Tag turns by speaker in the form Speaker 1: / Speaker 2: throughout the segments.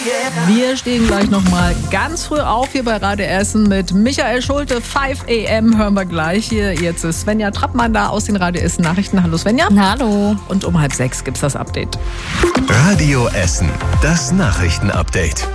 Speaker 1: Wir stehen gleich nochmal ganz früh auf hier bei Radio Essen mit Michael Schulte. 5 AM hören wir gleich hier. Jetzt ist Svenja Trappmann da aus den Radio Essen Nachrichten. Hallo Svenja.
Speaker 2: Hallo.
Speaker 1: Und um 5:30 gibt's das Update.
Speaker 3: Radio Essen, das Nachrichtenupdate.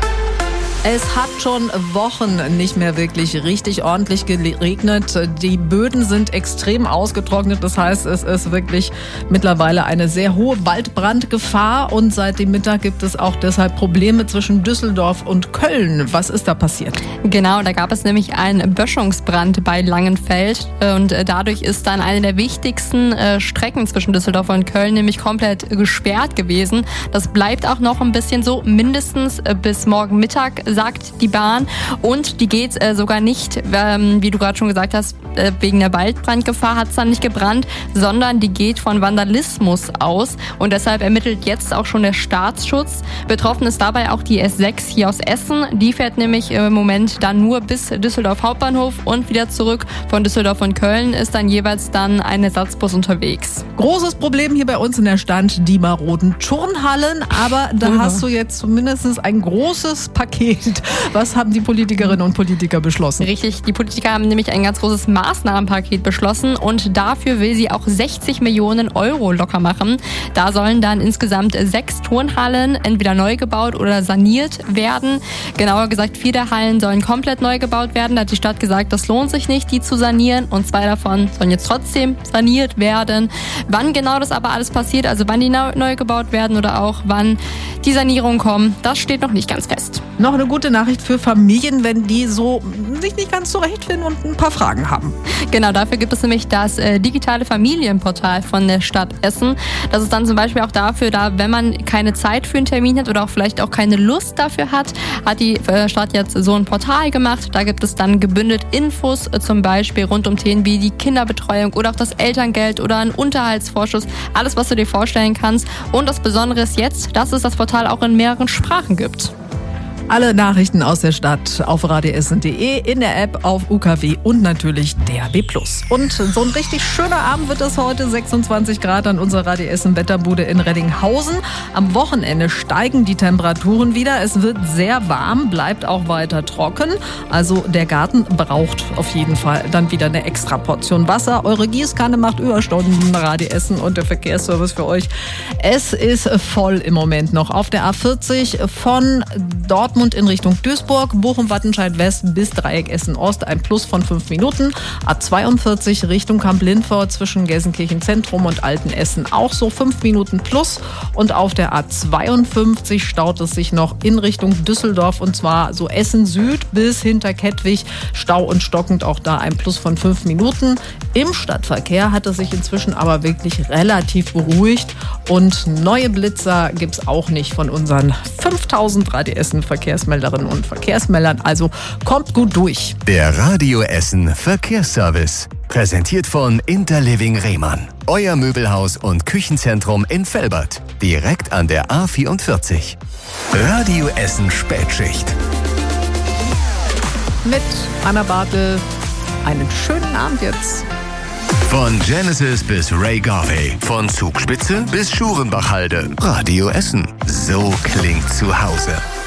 Speaker 1: Es hat schon Wochen nicht mehr wirklich richtig ordentlich geregnet. Die Böden sind extrem ausgetrocknet. Das heißt, es ist wirklich mittlerweile eine sehr hohe Waldbrandgefahr. Und seit dem Mittag gibt es auch deshalb Probleme zwischen Düsseldorf und Köln. Was ist da passiert?
Speaker 2: Genau, da gab es nämlich einen Böschungsbrand bei Langenfeld. Und dadurch ist dann eine der wichtigsten Strecken zwischen Düsseldorf und Köln nämlich komplett gesperrt gewesen. Das bleibt auch noch ein bisschen so, mindestens bis morgen Mittag, sagt die Bahn. Und die geht sogar nicht, wie du gerade schon gesagt hast, wegen der Waldbrandgefahr hat es dann nicht gebrannt, sondern die geht von Vandalismus aus. Und deshalb ermittelt jetzt auch schon der Staatsschutz. Betroffen ist dabei auch die S6 hier aus Essen. Die fährt nämlich im Moment dann nur bis Düsseldorf Hauptbahnhof und wieder zurück. Von Düsseldorf und Köln ist dann jeweils dann ein Ersatzbus unterwegs.
Speaker 1: Großes Problem hier bei uns in der Stadt, die maroden Turnhallen. Aber da hast du jetzt zumindest ein großes Paket. Was haben die Politikerinnen und Politiker beschlossen?
Speaker 2: Richtig, die Politiker haben nämlich ein ganz großes Maßnahmenpaket beschlossen und dafür will sie auch 60 Millionen Euro locker machen. Da sollen dann insgesamt 6 Turnhallen entweder neu gebaut oder saniert werden. Genauer gesagt, 4 der Hallen sollen komplett neu gebaut werden. Da hat die Stadt gesagt, das lohnt sich nicht, die zu sanieren. Und 2 davon sollen jetzt trotzdem saniert werden. Wann genau das aber alles passiert, also wann die neu gebaut werden oder auch wann die Sanierungen kommen, das steht noch nicht ganz fest.
Speaker 1: Noch eine gute Nachricht für Familien, wenn die so sich nicht ganz zurechtfinden und ein paar Fragen haben.
Speaker 2: Genau, dafür gibt es nämlich das digitale Familienportal von der Stadt Essen. Das ist dann zum Beispiel auch dafür da, wenn man keine Zeit für einen Termin hat oder auch vielleicht auch keine Lust dafür hat die Stadt jetzt so ein Portal gemacht. Da gibt es dann gebündelt Infos, zum Beispiel rund um Themen wie die Kinderbetreuung oder auch das Elterngeld oder ein Unterhaltsvorschuss. Alles, was du dir vorstellen kannst. Und das Besondere ist jetzt, dass es das Portal auch in mehreren Sprachen gibt.
Speaker 1: Alle Nachrichten aus der Stadt auf radioessen.de, in der App, auf UKW und natürlich DAB+. Und so ein richtig schöner Abend wird es heute, 26 Grad an unserer Radio Essen Wetterbude in Reddinghausen. Am Wochenende steigen die Temperaturen wieder. Es wird sehr warm, bleibt auch weiter trocken. Also der Garten braucht auf jeden Fall dann wieder eine extra Portion Wasser. Eure Gießkanne macht Überstunden, Radio Essen und der Verkehrsservice für euch. Es ist voll im Moment noch auf der A40 von Dortmund in Richtung Duisburg, Bochum-Wattenscheid West bis Dreieck Essen-Ost, ein Plus von 5 Minuten. A42 Richtung Kamp-Lindfort zwischen Gelsenkirchen Zentrum und Altenessen auch so 5 Minuten plus. Und auf der A52 staut es sich noch in Richtung Düsseldorf und zwar so Essen Süd bis hinter Kettwig. Stau und stockend, auch da ein Plus von 5 Minuten. Im Stadtverkehr hat es sich inzwischen aber wirklich relativ beruhigt und neue Blitzer gibt es auch nicht von unseren 5000 Radio Essen Verkehrsmelderinnen und Verkehrsmeldern. Also kommt gut durch.
Speaker 3: Der Radio Essen Verkehrsservice. Präsentiert von Interliving Rehmann. Euer Möbelhaus und Küchenzentrum in Velbert. Direkt an der A44. Radio Essen Spätschicht.
Speaker 1: Mit Anna Bartel. Einen schönen Abend jetzt.
Speaker 3: Von Genesis bis Ray Garvey. Von Zugspitze bis Schurenbachhalde. Radio Essen. So klingt zu Hause.